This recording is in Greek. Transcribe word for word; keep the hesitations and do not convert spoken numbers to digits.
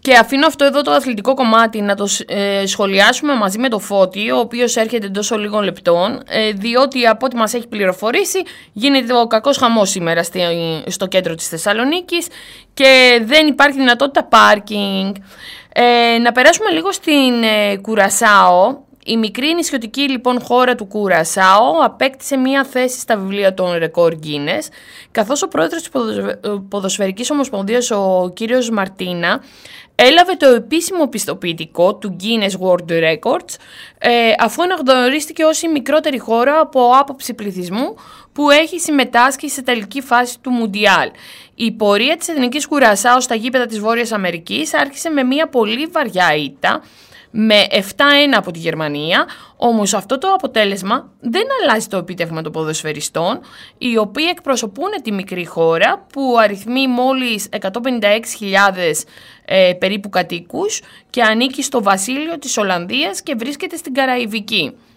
Και αφήνω αυτό εδώ το αθλητικό κομμάτι να το ε, σχολιάσουμε μαζί με το Φώτη, ο οποίος έρχεται εντός λίγων λεπτών, ε, διότι από ό,τι μας έχει πληροφορήσει γίνεται ο κακός χαμός σήμερα στη, στο κέντρο της Θεσσαλονίκης και δεν υπάρχει δυνατότητα πάρκινγκ. Ε, να περάσουμε λίγο στην ε, Κουρασάο. Η μικρή νησιωτική λοιπόν χώρα του Κουρασάο απέκτησε μία θέση στα βιβλία των ρεκόρ Guinness, καθώς ο πρόεδρος της Ποδοσφαιρικής Ομοσπονδίας, ο κύριος Μαρτίνα, έλαβε το επίσημο πιστοποιητικό του Guinness World Records, ε, αφού αναγνωρίστηκε ως η μικρότερη χώρα από άποψη πληθυσμού που έχει συμμετάσχει σε τελική φάση του Μουντιάλ. Η πορεία της εθνικής Κουρασάο στα γήπεδα της Βόρειας Αμερικής άρχισε με μία πολύ βαριά ήττα, με επτά ένα από τη Γερμανία, όμως αυτό το αποτέλεσμα δεν αλλάζει το επίτευγμα των ποδοσφαιριστών, οι οποίοι εκπροσωπούν τη μικρή χώρα που αριθμεί μόλις εκατόν πενήντα έξι χιλιάδες ε, περίπου κατοίκους και ανήκει στο βασίλειο της Ολλανδίας και βρίσκεται στην Καραϊβική.